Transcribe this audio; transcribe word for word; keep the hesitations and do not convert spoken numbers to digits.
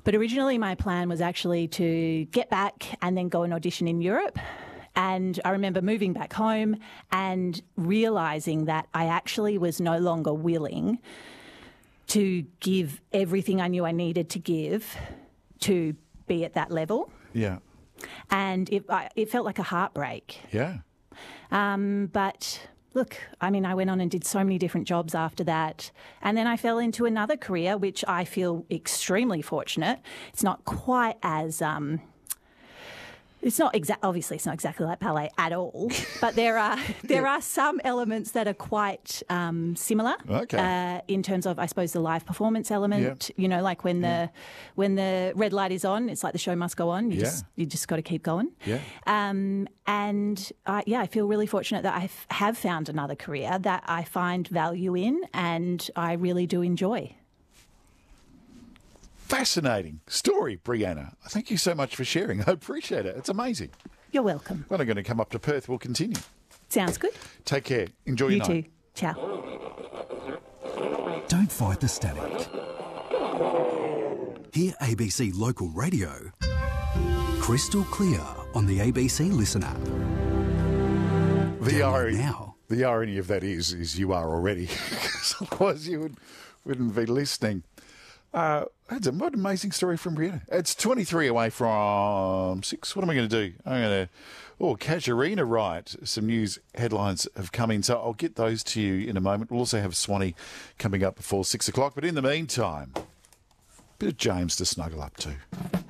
But originally my plan was actually to get back and then go and audition in Europe. And I remember moving back home and realising that I actually was no longer willing to give everything I knew I needed to give to be at that level. Yeah. And it, I, it felt like a heartbreak. Yeah. Um, but look, I mean, I went on and did so many different jobs after that. And then I fell into another career, which I feel extremely fortunate. It's not quite as... Um, It's not exact. Obviously, it's not exactly like ballet at all, but there are there Yeah. are some elements that are quite um, similar. Okay. Uh, in terms of, I suppose, the live performance element. You know, like when the when the red light is on, it's like the show must go on. You Yeah. just you just got to keep going. Yeah. Um, and uh, yeah, I feel really fortunate that I f- have found another career that I find value in, and I really do enjoy. Fascinating story, Brianna. Thank you so much for sharing. I appreciate it. It's amazing. You're welcome. When I'm going to come up to Perth, we'll continue. Sounds good. Take care. Enjoy You your night. too. Ciao. Don't fight the static. Hear A B C Local Radio crystal clear on the A B C Listen app. The Download irony, now. the irony of that is, is you are already, because otherwise you would, wouldn't be listening. Uh, that's a what an amazing story from Brianna. It's twenty-three away from six. What am I going to do? I'm going to, oh, Casuarina Riot. Some news headlines have come in, so I'll get those to you in a moment. We'll also have Swanee coming up before six o'clock. But in the meantime, a bit of James to snuggle up to.